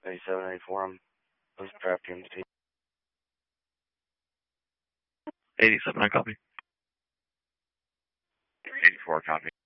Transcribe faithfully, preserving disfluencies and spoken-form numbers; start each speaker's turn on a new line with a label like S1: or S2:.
S1: eighty-seven, eighty-four, I'm was trapped in the
S2: eighty-seven, I copy.
S1: eighty-four, copy.